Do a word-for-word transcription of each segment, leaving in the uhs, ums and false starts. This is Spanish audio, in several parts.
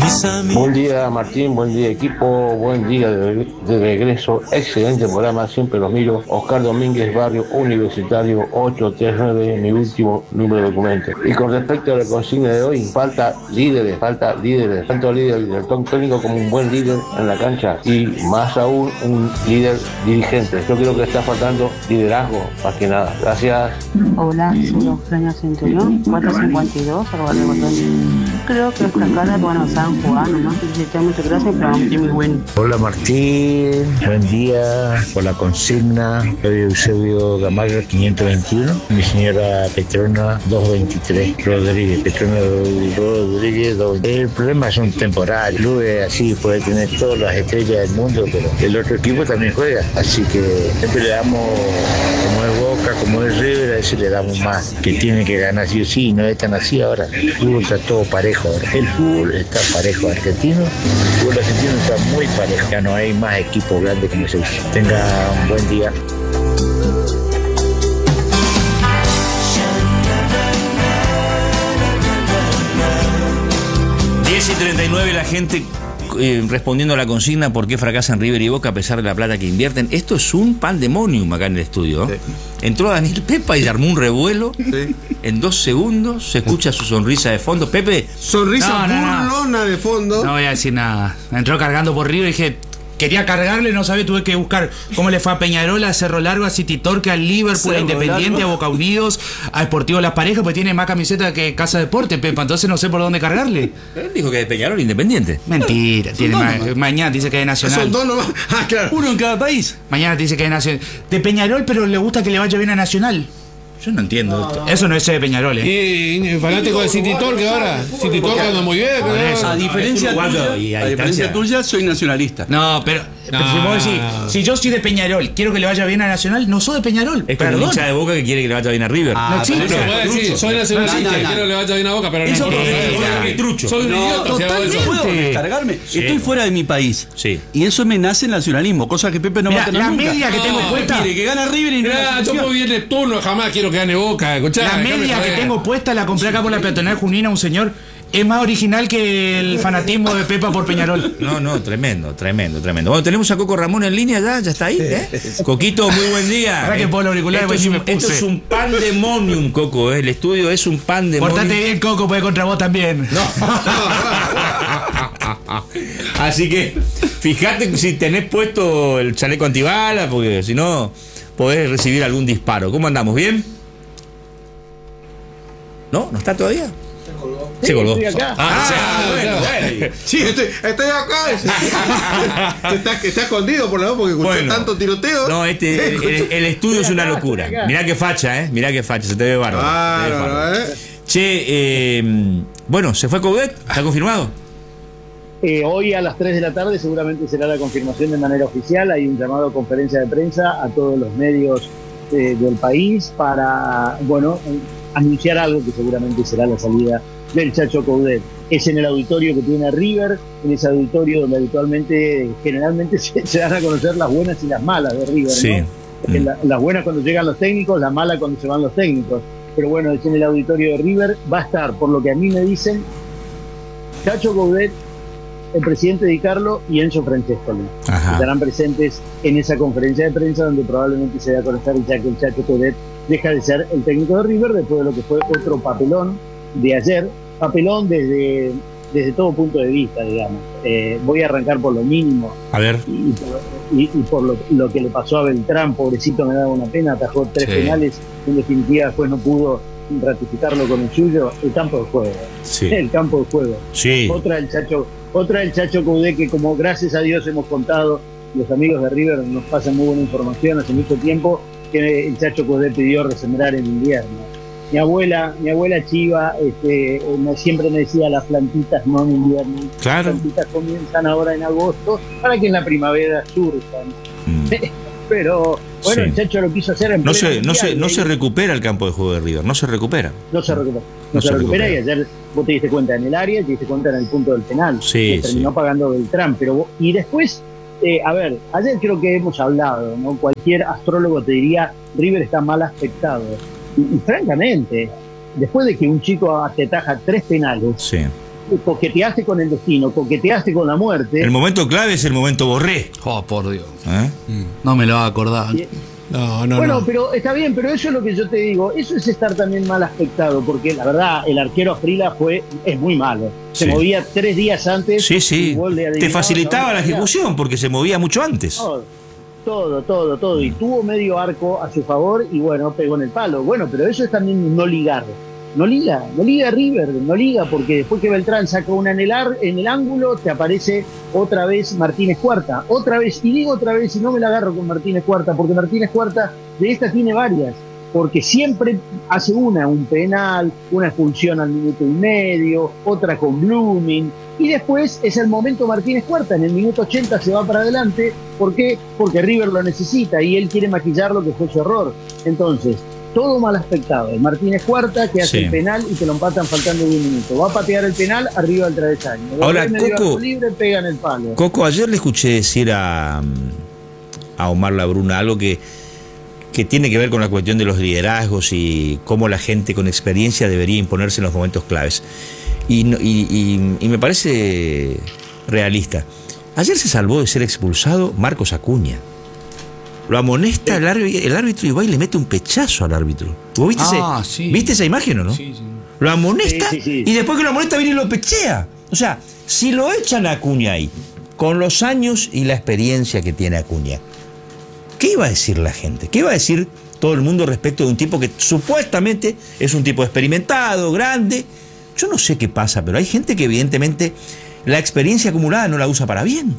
Buen día Martín, buen día equipo, buen día de, de regreso, excelente programa, siempre los miro. Oscar Domínguez, Barrio Universitario ochocientos treinta y nueve, mi último número de documento. Y con respecto a la consigna de hoy, falta líderes, falta líderes, tanto líder del técnico como un buen líder en la cancha y más aún un líder dirigente. Yo creo que está faltando liderazgo, más que nada. Gracias. Hola, soy Eugenia Centurión, cuatrocientos cincuenta y dos, arroba de botón. Creo que esta cara, bueno, estaban jugando, ¿no? Muchas gracias, pero es muy bueno. Hola Martín, buen día por la consigna. Soy Eusebio Gamarra quinientos veintiuno, mi señora Petrona doscientos veintitrés, Rodríguez, Petrona Rodríguez doscientos veintitrés. El problema es un temporal, el club así puede tener todas las estrellas del mundo, pero el otro equipo también juega, así que siempre le damos, como es Boca, como es River, a veces le damos más, que tiene que ganar sí o sí, no es tan así ahora. El fútbol está todo parejo ahora, el fútbol está parejo argentino, el fútbol argentino está muy parejo, ya no hay más equipos grandes como se dice. Tenga un buen día. diez y treinta y nueve la gente eh, respondiendo a la consigna por qué fracasan River y Boca a pesar de la plata que invierten. Esto es un pandemonium acá en el estudio. Sí. Entró Daniel Pepa y armó un revuelo. Sí. En dos segundos se escucha su sonrisa de fondo. Pepe. Sonrisa no, no, burlona no. de fondo. No voy a decir nada. Entró cargando por River y dije... Quería cargarle, no sabía, tuve que buscar cómo le fue a Peñarol, a Cerro Largo, a City Torque, al Liverpool, Cerro a Independiente, Largo. A Boca Unidos, a Sportivo Las Parejas, pues tiene más camiseta que Casa Deporte, Pepa, entonces no sé por dónde cargarle. Él dijo que de Peñarol Independiente. Mentira, tiene más, mañana dice que es de Nacional. Son dos nomás. Ah, claro. Uno en cada país. Mañana dice que es Nacional. De Peñarol, pero le gusta que le vaya bien a Nacional. Yo no entiendo no, esto. No. Eso no es de Peñarol, ¿eh? Y, y fanático de City Torque ahora. City Torque anda muy bien. Pero eso, a diferencia, tuya, y a, a diferencia tuya, soy nacionalista. No, pero, no. pero si, vos decís, si yo soy de Peñarol, quiero que le vaya bien a Nacional, no soy de Peñarol. Es como un hincha de Boca que quiere que le vaya bien a River. Ah, no existe. Pero puede decir, soy nacionalista y no, no, no. quiero que le vaya bien a Boca, pero eso no. Es trucho. Soy un no, idiota. Totalmente. ¿Puedo descargarme? Sí. Estoy fuera de mi país. Sí. Y eso me nace el nacionalismo, cosa que Pepe no va a tener la nunca. La media que tengo puesta. Quiere que gane River y no. Yo puedo ir de turno, jamás quiero que gane Boca. La media que tengo puesta la compré acá por la peatonal Junina, un señor. Es más original que el fanatismo de Pepa por Peñarol. No, no, tremendo, tremendo, tremendo. Bueno, tenemos a Coco Ramón en línea ya, ya está ahí, ¿eh? Coquito, muy buen día. Ahora que puedo auricular, esto, es un, esto es un pandemonium, Coco, ¿eh? El estudio es un pandemonium. Portate bien, Coco, porque contra vos también. No. Así que, fíjate si tenés puesto el chaleco antibala, porque si no, podés recibir algún disparo. ¿Cómo andamos? ¿Bien? ¿No? ¿No está todavía? Se colgó. Se colgó. Sí, estoy acá. Ah, ah, ah bueno, bueno. Sí, estoy, estoy acá. está, está escondido por la voz porque escuché bueno, tanto tiroteo. No, este, el, el, el estudio es una locura. Mirá qué facha, ¿eh? Mirá qué facha, se te ve bárbaro. Ah, te ve bárbaro. No, eh. Che, eh, bueno, ¿se fue Coudet? ¿Está confirmado? Eh, hoy a las tres de la tarde seguramente será la confirmación de manera oficial. Hay un llamado a conferencia de prensa a todos los medios eh, del país para, bueno, anunciar algo que seguramente será la salida del Chacho Coudet. Es en el auditorio que tiene River, en ese auditorio donde habitualmente, generalmente se, se dan a conocer las buenas y las malas de River, sí. ¿no? Mm. La, las buenas cuando llegan los técnicos, las malas cuando se van los técnicos. Pero bueno, es en el auditorio de River, va a estar, por lo que a mí me dicen, Chacho Coudet, el presidente Di Carlo y Enzo Francescoli. Estarán presentes en esa conferencia de prensa donde probablemente se dé a conocer ya que el Chacho Coudet deja de ser el técnico de River después de lo que fue otro papelón de ayer, papelón desde, desde todo punto de vista, digamos. Eh, voy a arrancar por lo mínimo. A ver. Y, y por, y, y por lo, lo que le pasó a Beltrán, pobrecito, me daba una pena, atajó tres sí. penales, en definitiva después no pudo ratificarlo con el suyo. El campo de juego. Sí. El campo de juego. Sí. Otra del Chacho, otra del Chacho Coudet que, como gracias a Dios hemos contado, los amigos de River nos pasan muy buena información hace mucho tiempo, que el Chacho Coudet pidió resembrar en invierno. Mi abuela, mi abuela Chiva, este, me, siempre me decía las plantitas no en invierno. Claro. Las plantitas comienzan ahora en agosto para que en la primavera surjan. Mm. Pero bueno, sí. El Chacho lo quiso hacer en no se, no se, no se recupera el campo de juego de River, no se recupera. No se recupera. No, no se, se recupera, recupera y ayer vos te diste cuenta en el área, te diste cuenta en el punto del penal. Sí, que terminó sí. pagando Beltrán, pero vos, y después Eh, a ver, ayer creo que hemos hablado, ¿no? Cualquier astrólogo te diría River está mal aspectado. Y, y francamente, después de que un chico te taja tres penales, sí. coqueteaste con el destino, coqueteaste con la muerte. El momento clave es el momento Borré. Oh, por Dios. ¿Eh? No me lo va a acordar. No, no, bueno, no. pero está bien, pero eso es lo que yo te digo, eso es estar también mal aspectado, porque la verdad, el arquero Afrila fue, es muy malo. Se Sí. movía tres días antes. Sí, sí. un gol de Te adivinado, facilitaba la otra ejecución porque se movía mucho antes. Todo, todo, todo, todo. Y tuvo medio arco a su favor y bueno, pegó en el palo. Bueno, pero eso es también no ligar. No liga, no liga River, no liga, porque después que Beltrán saca una en el, ar, en el ángulo, te aparece otra vez Martínez Cuarta. Otra vez, y digo otra vez, y no me la agarro con Martínez Cuarta, porque Martínez Cuarta de esta tiene varias. Porque siempre hace una, un penal, una expulsión al minuto y medio, otra con Blooming, y después es el momento Martínez Cuarta, en el minuto ochenta se va para adelante. ¿Por qué? Porque River lo necesita y él quiere maquillar lo que fue su error. Entonces, todo mal aspectado. Martínez Cuarta que hace Sí. el penal y te lo empatan faltando diez minutos. Va a patear el penal arriba del travesaño. Ahora, Medio Coco- arco libre, pega en el palo. Coco, ayer le escuché decir a, a Omar Labruna algo que, que tiene que ver con la cuestión de los liderazgos y cómo la gente con experiencia debería imponerse en los momentos claves. Y, no- y, y- y me parece realista. Ayer se salvó de ser expulsado Marcos Acuña. Lo amonesta el árbitro, el árbitro y va y le mete un pechazo al árbitro. ¿Vos viste, Ah, ese- sí. ¿viste esa imagen o no? Sí, sí. Lo amonesta Sí, sí, sí. y después que lo amonesta viene y lo pechea. O sea, si lo echan a Acuña ahí, con los años y la experiencia que tiene Acuña, ¿qué iba a decir la gente? ¿Qué iba a decir todo el mundo respecto de un tipo que supuestamente es un tipo experimentado, grande? Yo no sé qué pasa, pero hay gente que evidentemente la experiencia acumulada no la usa para bien.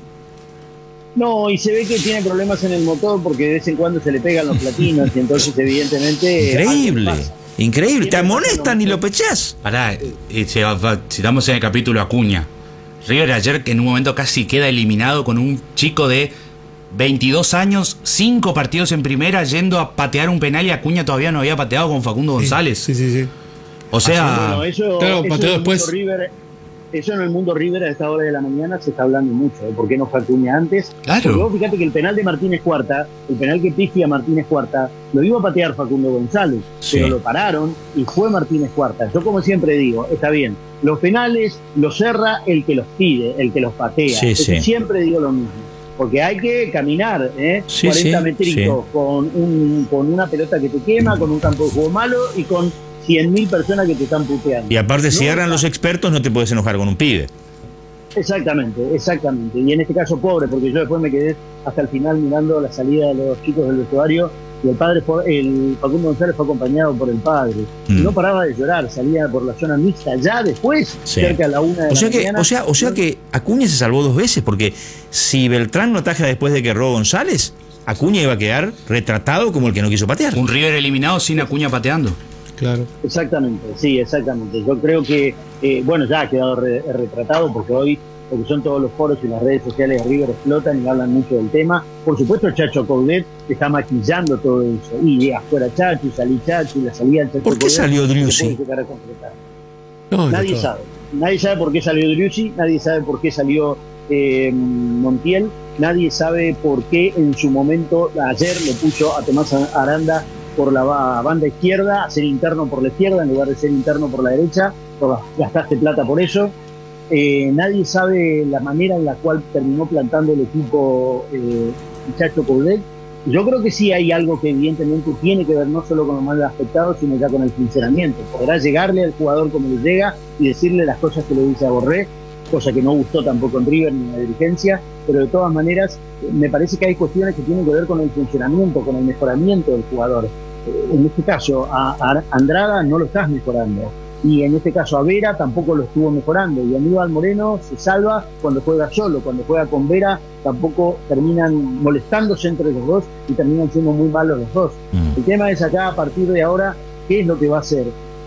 No, y se ve que tiene problemas en el motor porque de vez en cuando se le pegan los platinos y entonces evidentemente... Increíble, algo pasa. increíble. Te Siempre amonestan pasa y lo lo pecheas. Pará, eh, eh, si, si estamos en el capítulo Acuña. River ayer que en un momento casi queda eliminado con un chico de veintidós años, cinco partidos en primera, yendo a patear un penal y Acuña todavía no había pateado con Facundo González. Sí, sí, sí. O sea, Bueno, eso, Claro, eso pateó en el después. mundo River, eso en el mundo River a esta hora de la mañana se está hablando mucho, ¿eh? ¿Por qué no fue Acuña antes? Claro. Porque vos fíjate que el penal de Martínez Cuarta, el penal que pifia Martínez Cuarta, lo iba a patear Facundo González, Sí. pero lo pararon y fue Martínez Cuarta. Yo como siempre digo, está bien, los penales los cerra el que los pide, el que los patea. Sí, Eso sí. siempre digo lo mismo. Porque hay que caminar, ¿eh? Sí, cuarenta sí, metritos sí. con, un, con una pelota que te quema, con un campo de juego malo y con cien mil personas que te están puteando. Y aparte, si No, agarran los expertos, no te puedes enojar con un pibe. Exactamente, exactamente. Y en este caso pobre, porque yo después me quedé hasta el final mirando la salida de los chicos del vestuario y el padre, fue- el Facundo González fue acompañado por el padre. Mm. Y no paraba de llorar, salía por la zona mixta, ya después, Sí. cerca de la una de O la sea que, mañana. o sea, o sea que Acuña se salvó dos veces, porque si Beltrán no ataja después de que erró González, Acuña iba a quedar retratado como el que no quiso patear. un River eliminado sin Acuña pateando. Claro. Exactamente, sí, exactamente. Yo creo que, eh, bueno, ya ha quedado re- retratado porque hoy, porque son todos los foros y las redes sociales de River explotan y hablan mucho del tema. Por supuesto, el Chacho Coudet está maquillando todo eso. Y afuera Chacho, y salí Chacho, y la salida del Chacho ¿Por qué Coudet salió se Driussi? puede llegar a concretar. No, Nadie está todo. sabe. Nadie sabe por qué salió Driussi, nadie sabe por qué salió eh, Montiel, nadie sabe por qué en su momento, ayer le puso a Tomás Aranda por la ba- banda izquierda, a ser interno por la izquierda en lugar de ser interno por la derecha, por- gastaste plata por eso. Eh, nadie sabe la manera en la cual terminó plantando el equipo eh, Chacho Coudet. Yo creo que sí hay algo que evidentemente tiene que ver no solo con los mal afectados, sino ya con el funcionamiento. Podrá llegarle al jugador como le llega y decirle las cosas que le dice a Borré, cosa que no gustó tampoco en River ni en la dirigencia, pero de todas maneras eh, me parece que hay cuestiones que tienen que ver con el funcionamiento, con el mejoramiento del jugador. Eh, en este caso, a, a Andrada no lo estás mejorando. Y en este caso a Vera tampoco lo estuvo mejorando. Y Aníbal Moreno se salva cuando juega solo. Cuando juega con Vera tampoco terminan molestándose entre los dos y terminan siendo muy malos los dos. Mm. El tema es acá a partir de ahora, ¿qué es lo que va a hacer?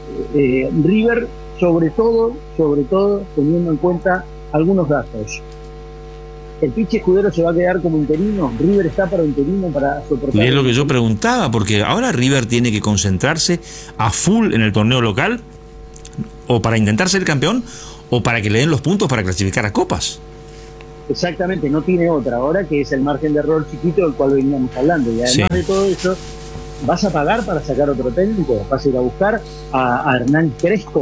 Eh, River, sobre todo, sobre todo, teniendo en cuenta algunos datos. El Pichi Escudero se va a quedar como interino. River está para interino, para soportar. Y es lo que yo preguntaba, porque ahora River tiene que concentrarse a full en el torneo local, o para intentar ser campeón, o para que le den los puntos para clasificar a copas. Exactamente, no tiene otra ahora, que es el margen de error chiquito del cual veníamos hablando. Y además Sí. de todo eso, vas a pagar para sacar otro técnico, vas a ir a buscar a, a Hernán Crespo,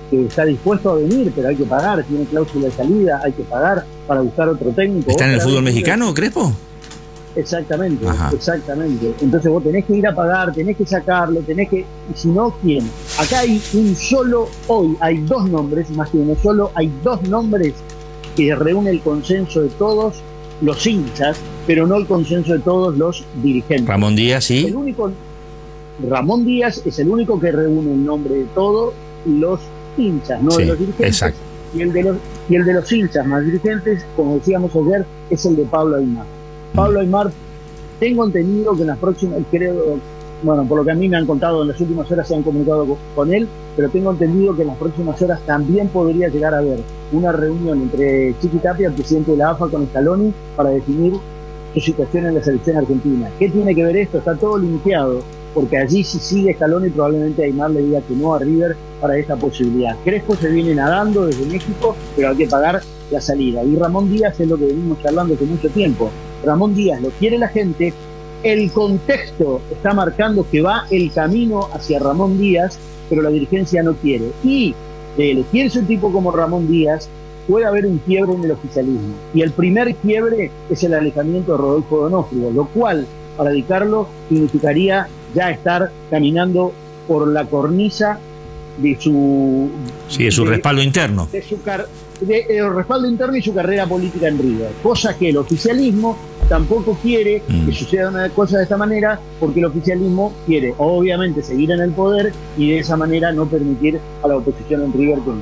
que está dispuesto a venir, pero hay que pagar, tiene cláusula de salida, hay que pagar para buscar otro técnico. ¿Está en el fútbol mexicano, Crespo? Exactamente, Ajá. exactamente. Entonces vos tenés que ir a pagar, tenés que sacarlo, tenés que... Y si no, ¿quién? Acá hay un solo, hoy hay dos nombres, más que uno solo, hay dos nombres que reúne el consenso de todos los hinchas, pero no el consenso de todos los dirigentes. Ramón Díaz, sí. El único, Ramón Díaz es el único que reúne el nombre de todos los hinchas, no Sí, de los dirigentes. exacto. Y el de los, y el de los hinchas más dirigentes, como decíamos ayer, es el de Pablo Aimar. Pablo Aimar, tengo entendido que en las próximas, creo, bueno, por lo que a mí me han contado, en las últimas horas se han comunicado con, con él, pero tengo entendido que en las próximas horas también podría llegar a haber una reunión entre Chiqui Tapia, el presidente de la A F A, con Scaloni, para definir su situación en la selección argentina. ¿Qué tiene que ver esto? Está todo limpiado, porque allí si sigue Scaloni probablemente Aimar le diga que no a River para esta posibilidad. Crespo se viene nadando desde México, pero hay que pagar la salida. Y Ramón Díaz es lo que venimos charlando hace mucho tiempo. Ramón Díaz lo quiere la gente, el contexto está marcando que va el camino hacia Ramón Díaz, pero la dirigencia no quiere. Y de elegirse un tipo como Ramón Díaz, puede haber un quiebre en el oficialismo. Y el primer quiebre es el alejamiento de Rodolfo Donofrio, lo cual, para Di Carlo, significaría ya estar caminando por la cornisa de su... Sí, de su de, respaldo interno. De su car de, de, de respaldo interno y su carrera política en River. Cosa que el oficialismo tampoco quiere mm. que suceda una cosa de esta manera, porque el oficialismo quiere, obviamente, seguir en el poder y de esa manera no permitir a la oposición en River con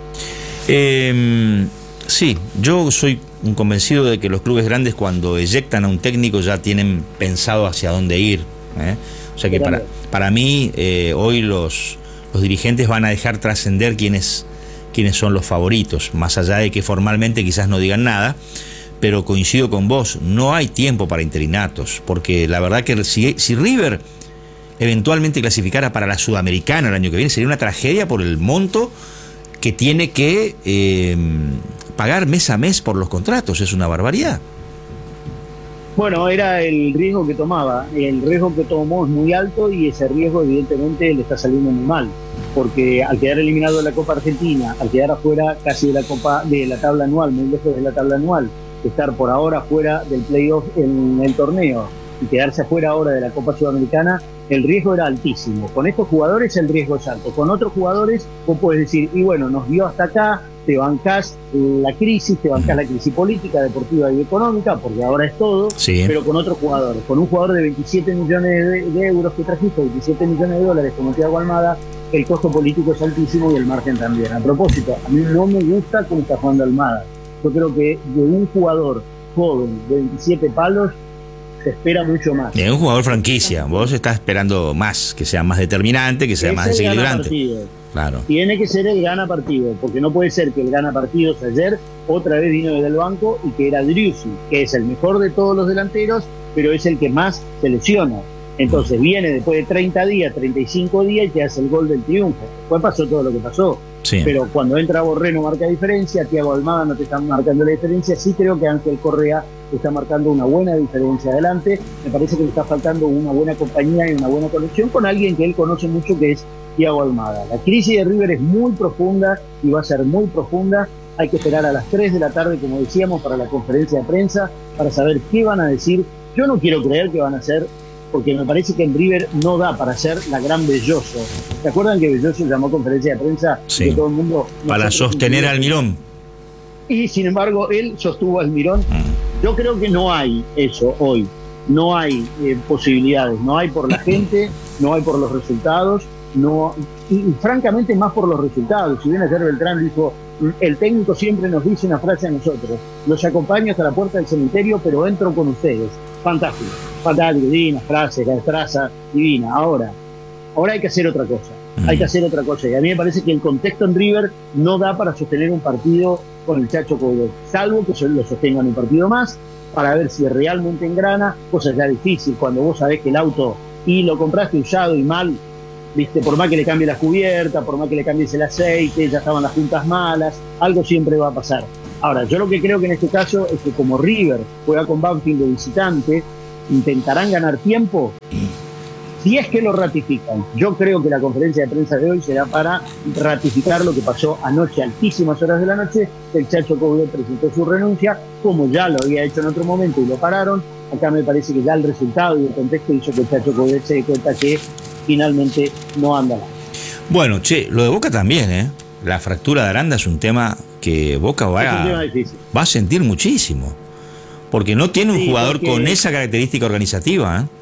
eh, Sí, yo soy un convencido de que los clubes grandes, cuando eyectan a un técnico, ya tienen pensado hacia dónde ir, ¿eh? O sea que para, para mí eh, hoy los, los dirigentes van a dejar trascender quiénes, quiénes son los favoritos, más allá de que formalmente quizás no digan nada, pero coincido con vos, no hay tiempo para interinatos, porque la verdad que si, si River eventualmente clasificara para la Sudamericana el año que viene, sería una tragedia por el monto que tiene que eh, pagar mes a mes por los contratos, es una barbaridad. Bueno, era el riesgo que tomaba. El riesgo que tomó es muy alto y ese riesgo evidentemente le está saliendo muy mal. Porque al quedar eliminado de la Copa Argentina, al quedar afuera casi de la Copa, de la tabla anual, muy lejos de la tabla anual, estar por ahora fuera del playoff en el torneo y quedarse afuera ahora de la Copa Sudamericana, el riesgo era altísimo. Con estos jugadores el riesgo es alto. Con otros jugadores vos podés decir, y bueno, nos dio hasta acá, te bancás la crisis, te bancás la crisis política, deportiva y económica, porque ahora es todo, sí. Pero con otros jugadores. Con un jugador de veintisiete millones de, de euros que trajiste, veintisiete millones de dólares como Thiago Almada, el costo político es altísimo y el margen también. A propósito, a mí no me gusta cómo está jugando Almada. Yo creo que de un jugador joven de veintisiete palos se espera mucho más. De un jugador franquicia, vos estás esperando más, que sea más determinante, que sea es más desequilibrante. Claro. Tiene que ser el gana partido, porque no puede ser que el gana partidos ayer otra vez vino desde el banco y que era Driussi, que es el mejor de todos los delanteros, pero es el que más se lesiona. Entonces viene después de treinta días, treinta y cinco días y te hace el gol del triunfo. Después pasó todo lo que pasó. Sí. Pero cuando entra Borré no marca diferencia, Thiago Almada no te está marcando la diferencia. Sí creo que Ángel Correa está marcando una buena diferencia adelante. Me parece que le está faltando una buena compañía y una buena conexión con alguien que él conoce mucho, que es Thiago Almada. La crisis de River es muy profunda y va a ser muy profunda. Hay que esperar a las tres de la tarde, como decíamos, para la conferencia de prensa, para saber qué van a decir. Yo no quiero creer que van a hacer, porque me parece que en River no da para ser la gran Belloso. ¿Se acuerdan que Belloso llamó conferencia de prensa? Sí. Que todo el mundo para sostener a Almirón. Y sin embargo, él sostuvo a Almirón. Mm. Yo creo que no hay eso hoy. No hay eh, posibilidades. No hay por la gente, no hay por los resultados. No, y, y francamente más por los resultados. Si bien ayer Beltrán dijo, el técnico siempre nos dice una frase a nosotros: los acompaño hasta la puerta del cementerio, pero entro con ustedes. Fantástico, fantástico, divina frase, la traza divina. Ahora, ahora hay que hacer otra cosa, mm. hay que hacer otra cosa. Y a mí me parece que el contexto en River no da para sostener un partido con el Chacho Coudet, salvo que lo sostengan un partido más, para ver si realmente engrana, cosa ya difícil, cuando vos sabés que el auto, y lo compraste usado y mal, viste, por más que le cambie la cubierta, por más que le cambies el aceite, ya estaban las juntas malas, algo siempre va a pasar. Ahora, yo lo que creo que en este caso es que como River juega con Banfield de visitante, intentarán ganar tiempo. si es que lo ratifican. Yo creo que la conferencia de prensa de hoy será para ratificar lo que pasó anoche, a altísimas horas de la noche. El Chacho Coudet presentó su renuncia, como ya lo había hecho en otro momento y lo pararon. Acá me parece que ya el resultado y el contexto hizo que el Chacho Coudet se dé cuenta que finalmente no anda mal. Bueno, che, lo de Boca también, ¿eh? La fractura de Aranda es un tema que Boca va a, va a sentir muchísimo. Porque no tiene un sí, jugador porque... con esa característica organizativa, ¿eh?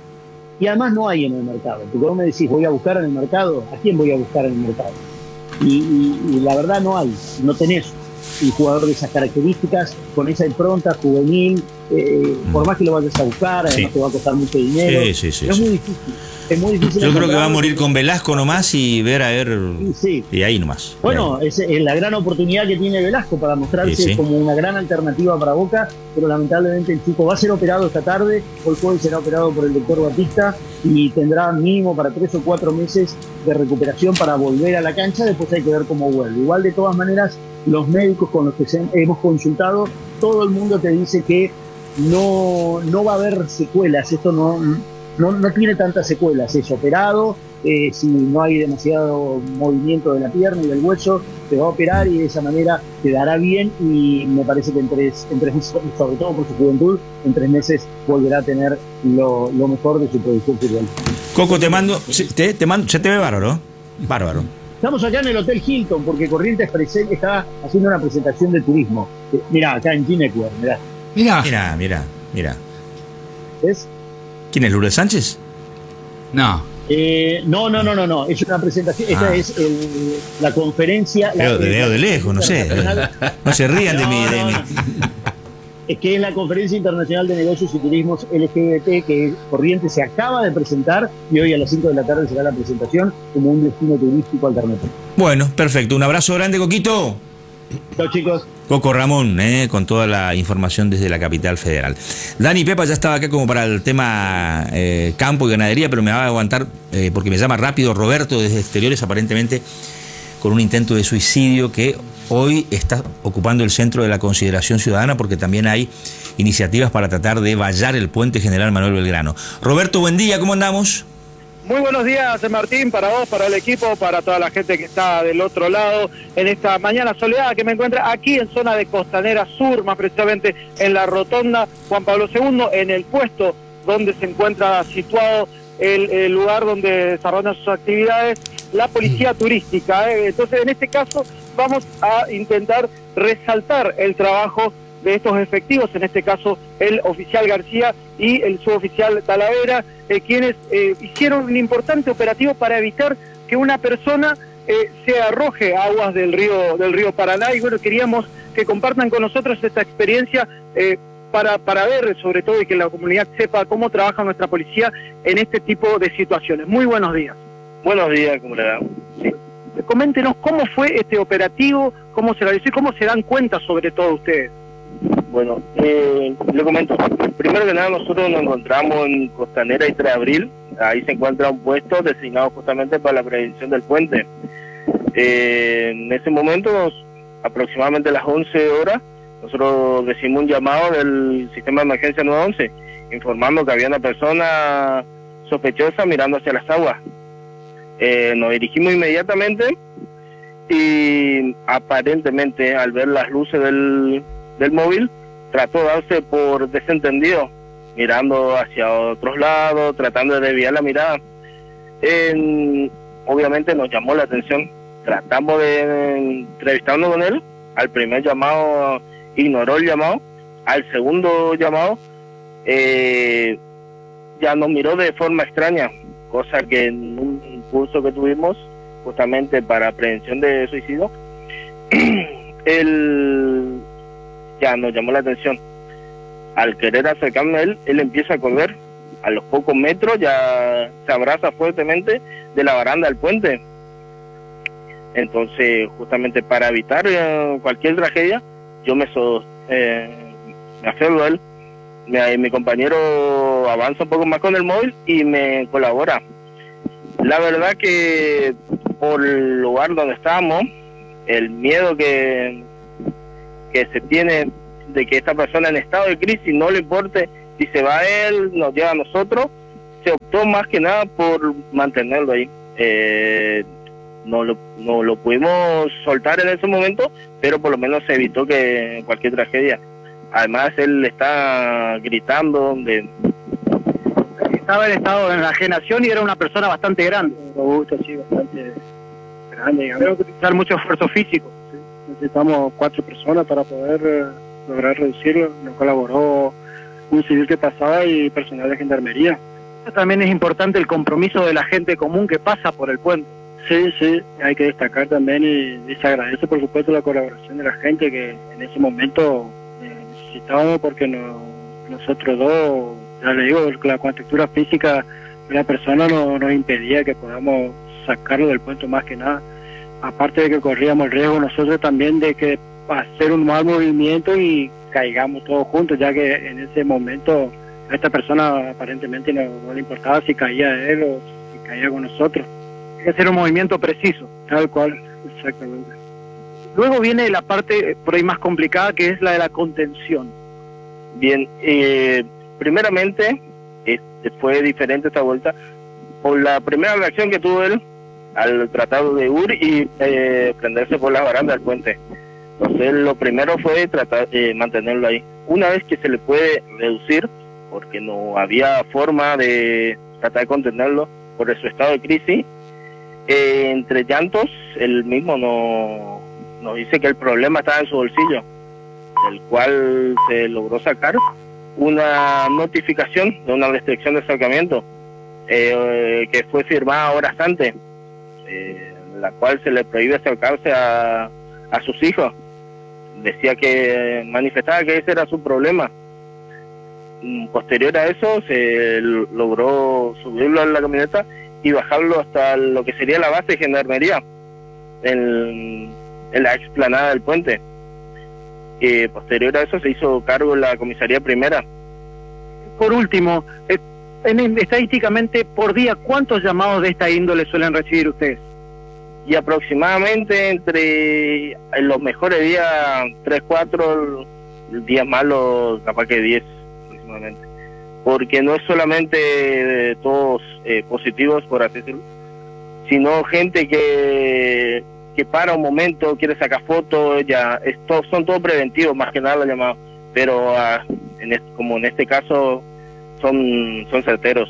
Y además no hay en el mercado. Porque vos me decís, voy a buscar en el mercado. ¿A quién voy a buscar en el mercado? Y, y, y la verdad no hay. No tenés un jugador de esas características, con esa impronta juvenil. Eh, mm. Por más que lo vayas a buscar, además sí. te va a costar mucho dinero. Sí, sí, sí, es sí. muy difícil. Es muy difícil. Yo creo que va a morir con Velasco nomás y ver a ver. Sí. Y ahí nomás. Bueno, es, es la gran oportunidad que tiene Velasco para mostrarse sí, sí. como una gran alternativa para Boca, pero lamentablemente el chico va a ser operado esta tarde. Hoy jueves será operado por el doctor Batista y tendrá mínimo para tres o cuatro meses de recuperación para volver a la cancha. Después hay que ver cómo vuelve. Igual, de todas maneras, los médicos con los que se, hemos consultado, todo el mundo te dice que no, no va a haber secuelas. Esto no. No, no tiene tantas secuelas, es operado, eh, si no hay demasiado movimiento de la pierna y del hueso, se va a operar y de esa manera quedará bien y me parece que en tres, en tres meses, sobre todo por su juventud, en tres meses volverá a tener lo, lo mejor de su producción futbolística. Coco, te mando, te, te mando, se te ve bárbaro, bárbaro. Estamos acá en el Hotel Hilton porque Corrientes está haciendo una presentación de turismo. Eh, mirá, acá en Ginecwer, mirá. Mirá, mirá, mirá, mirá. ¿Ves? ¿Quién es, Lourdes Sánchez? No. Eh, no, no, no, no, no. Es una presentación. Esta ah. es el, la conferencia. Pero te veo de lejos, no sé. No se rían de no, mí. No, de mí. No. Es que es la Conferencia Internacional de Negocios y Turismos L G B T que Corrientes se acaba de presentar y hoy a las cinco de la tarde será la presentación como un destino turístico alternativo. Bueno, perfecto. Un abrazo grande, Coquito. Chao, chicos. Coco Ramón, eh, con toda la información desde la capital federal. Dani Pepa ya estaba acá como para el tema eh, campo y ganadería, pero me va a aguantar eh, porque me llama rápido Roberto desde exteriores, aparentemente con un intento de suicidio que hoy está ocupando el centro de la consideración ciudadana porque también hay iniciativas para tratar de vallar el puente General Manuel Belgrano. Roberto, buen día, ¿cómo andamos? Muy buenos días, Martín, para vos, para el equipo, para toda la gente que está del otro lado en esta mañana soleada que me encuentra aquí en zona de Costanera Sur, más precisamente en la rotonda Juan Pablo segundo, en el puesto donde se encuentra situado el, el lugar donde desarrollan sus actividades la policía turística. ¿eh? Entonces, en este caso, vamos a intentar resaltar el trabajo de estos efectivos, en este caso el oficial García y el suboficial Talavera, eh, quienes eh, hicieron un importante operativo para evitar que una persona eh, se arroje a aguas del río del río Paraná. Y bueno, queríamos que compartan con nosotros esta experiencia eh, para, para ver, sobre todo, y que la comunidad sepa cómo trabaja nuestra policía en este tipo de situaciones. Muy buenos días. Buenos días, ¿cómo le da? Sí. Coméntenos cómo fue este operativo, cómo se realizó y cómo se dan cuenta sobre todo ustedes. Bueno, eh, le comento. Primero que nada, nosotros nos encontramos en Costanera y tres de abril. Ahí se encuentra un puesto designado justamente para la prevención del puente. Eh, en ese momento, aproximadamente a las once horas, nosotros recibimos un llamado del sistema de emergencia nueve once, informando que había una persona sospechosa mirando hacia las aguas. Eh, nos dirigimos inmediatamente y aparentemente, al ver las luces del... del móvil, trató de darse por desentendido, mirando hacia otros lados, tratando de desviar la mirada. Eh, obviamente nos llamó la atención, tratamos de entrevistarnos con él. Al primer llamado ignoró el llamado, al segundo llamado eh, ya nos miró de forma extraña, cosa que en un curso que tuvimos justamente para prevención de suicidio, él ya nos llamó la atención. Al querer acercarme a él, él empieza a correr. A los pocos metros ya se abraza fuertemente de la baranda del puente. Entonces, justamente para evitar eh, cualquier tragedia, yo me, so, eh, me aferro a él. Mi, mi compañero avanza un poco más con el móvil y me colabora. La verdad que por el lugar donde estábamos, el miedo que... que se tiene de que esta persona en estado de crisis no le importe si se va a él, nos lleva a nosotros, se optó más que nada por mantenerlo ahí. Eh, no lo, no lo pudimos soltar en ese momento, pero por lo menos se evitó que cualquier tragedia. Además, él está gritando de... Estaba en estado de enajenación y era una persona bastante grande. Robusto, sí, bastante grande. Creo que utilizar mucho esfuerzo físico. Sí. Necesitamos cuatro personas para poder eh, lograr reducirlo. Nos colaboró un civil que pasaba y personal de gendarmería. También es importante el compromiso de la gente común que pasa por el puente. Sí, sí, hay que destacar también y, y se agradece por supuesto la colaboración de la gente que en ese momento eh, necesitábamos, porque no, nosotros dos, ya le digo, la contextura física de la persona no, nos impedía que podamos sacarlo del puente más que nada. Aparte de que corríamos el riesgo nosotros también de que hacer un mal movimiento y caigamos todos juntos, ya que en ese momento a esta persona aparentemente no, no le importaba si caía él o si caía con nosotros. Hay que hacer un movimiento preciso. Tal cual, exactamente. Luego viene la parte por ahí más complicada, que es la de la contención. Bien, eh, primeramente este, fue diferente esta vuelta por la primera reacción que tuvo él al tratar de huir y eh, prenderse por las barandas del puente. Entonces lo primero fue tratar de mantenerlo ahí. Una vez que se le puede reducir, porque no había forma de tratar de contenerlo por su estado de crisis, eh, entre llantos, él mismo no, nos dice que el problema estaba en su bolsillo, del cual se logró sacar una notificación de una restricción de acercamiento, eh, que fue firmada horas antes, eh, la cual se le prohíbe acercarse a, a sus hijos. Decía que manifestaba que ese era su problema. Posterior a eso se logró subirlo a la camioneta y bajarlo hasta lo que sería la base de gendarmería en, en la explanada del puente. Y posterior a eso se hizo cargo la comisaría primera. Por último, eh, en, estadísticamente por día, ¿cuántos llamados de esta índole suelen recibir ustedes? Y aproximadamente entre en los mejores días tres, cuatro, días malos capaz que diez aproximadamente, porque no es solamente todos eh, positivos, por así decirlo, sino gente que que para un momento quiere sacar fotos, ya esto son todos preventivos, más que nada los llamados, pero uh, en este, como en este caso son son certeros.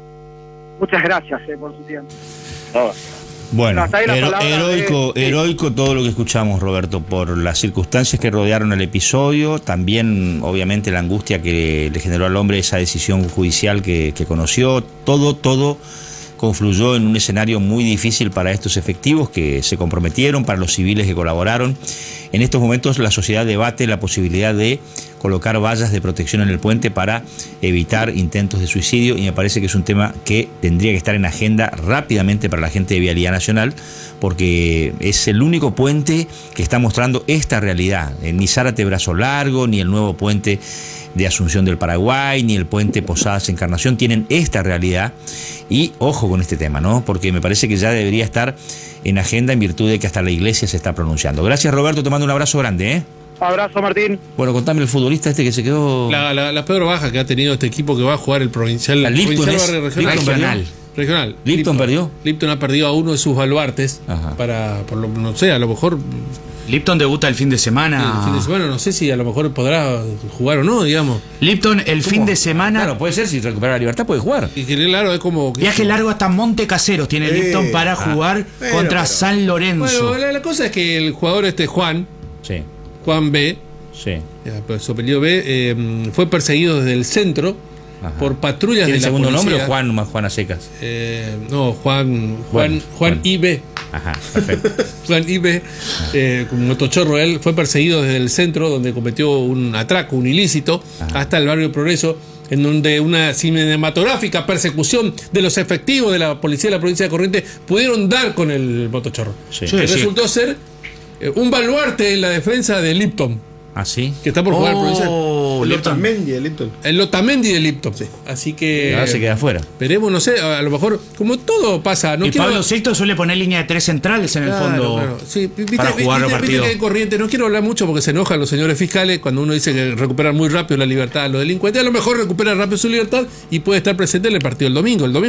Muchas gracias eh, por su tiempo. No. Bueno, hero, heroico, de... heroico todo lo que escuchamos, Roberto, por las circunstancias que rodearon el episodio, también obviamente la angustia que le generó al hombre esa decisión judicial que, que conoció, todo, todo confluyó en un escenario muy difícil para estos efectivos que se comprometieron, para los civiles que colaboraron. En estos momentos la sociedad debate la posibilidad de colocar vallas de protección en el puente para evitar intentos de suicidio, y me parece que es un tema que tendría que estar en agenda rápidamente para la gente de Vialidad Nacional, porque es el único puente que está mostrando esta realidad. Ni Zárate Brazo Largo, ni el nuevo puente de Asunción del Paraguay, ni el puente Posadas Encarnación tienen esta realidad. Y ojo con este tema, ¿no? Porque me parece que ya debería estar en agenda en virtud de que hasta la iglesia se está pronunciando. Gracias, Roberto, te mando un abrazo grande, ¿eh? Abrazo, Martín. Bueno, contame el futbolista este que se quedó... La, la, la peor baja que ha tenido este equipo que va a jugar el provincial, la Lipton provincial es, regional. Regional. regional. Lipton, Lipton perdió. Lipton ha perdido a uno de sus baluartes. Ajá. Para, por lo, no sé, a lo mejor... Lipton debuta el fin de semana. Sí, el fin de semana, no sé si a lo mejor podrá jugar o no, digamos. Lipton el ¿Cómo? fin de semana. Claro, puede ser, si recupera la libertad puede jugar. Y que claro, es como. Viaje largo hasta Monte Caseros tiene eh, Lipton para ah, jugar pero, contra pero, San Lorenzo. Bueno, la, la cosa es que el jugador este Juan, sí. Juan B, sí. Ya, su apellido B, eh, fue perseguido desde el centro. Ajá. Por patrullas de la ¿Tiene segundo policía. nombre o Juan más Juan a secas? Eh, no, Juan Juan bueno, Juan, Juan I B. Ajá, perfecto. Juan I B, eh, como motochorro, él fue perseguido desde el centro donde cometió un atraco, un ilícito, Ajá. hasta el barrio Progreso, en donde una cinematográfica persecución de los efectivos de la policía de la provincia de Corrientes pudieron dar con el motochorro. Sí. Que sí, resultó sí. ser eh, un baluarte en la defensa de Lipton. ¿Ah, sí? Que está por jugar oh, provincial. El Lotamendi de Lipton. El Lotamendi de Lipton. Sí. Así que. Ahora se queda afuera. Veremos, no sé, a lo mejor, como todo pasa. No y quiero... Pablo Sixto suele poner línea de tres centrales en claro, el fondo. Claro. Sí, viste, para jugar los partidos. Viste que corriente. No quiero hablar mucho porque se enojan los señores fiscales cuando uno dice que recuperan muy rápido la libertad a los delincuentes. A lo mejor recupera rápido su libertad y puede estar presente en el partido el domingo. El domingo